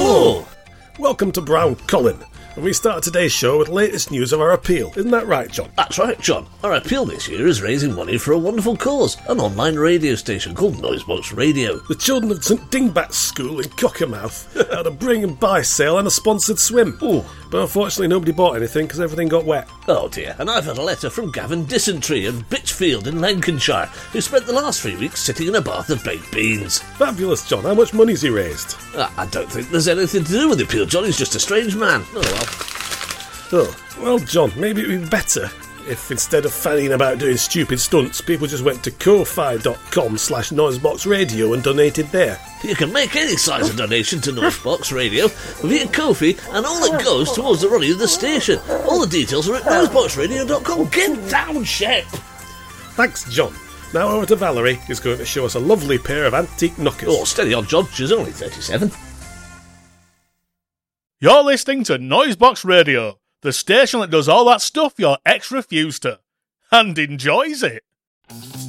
Hello! Welcome to Brown Colin, and we start today's show with the latest news of our appeal. Isn't that right, John? That's right, John. Our appeal this year is raising money for a wonderful cause, an online radio station called Noisebox Radio. The children of St Dingbat's School in Cockermouth had a bring and buy sale and a sponsored swim. Ooh. But unfortunately nobody bought anything because everything got wet. Oh dear, and I've had a letter from Gavin Dysentery of Bitchfield in Lancashire, who spent the last 3 weeks sitting in a bath of baked beans. Fabulous, John. How much money's he raised? I don't think there's anything to do with the appeal, John. He's just a strange man. Oh, well, John, maybe it would be better if instead of fanning about doing stupid stunts, people just went to ko-fi.com/noiseboxradio and donated there. You can make any size of donation to Noisebox Radio via Ko-fi, and all that goes towards the running of the station. All the details are at noiseboxradio.com. Get down, Shep! Thanks, John. Now over to Valerie, who's going to show us a lovely pair of antique knockers. Oh, steady on, John. She's only 37. You're listening to Noisebox Radio, the station that does all that stuff your ex refused to, and enjoys it.